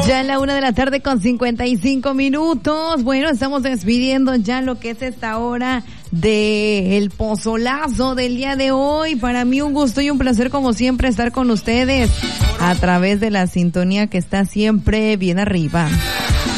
Ya a la 1:55 PM. Bueno, estamos despidiendo ya lo que es esta hora del pozolazo del día de hoy. Para mí un gusto y un placer como siempre estar con ustedes a través de la sintonía que está siempre bien arriba.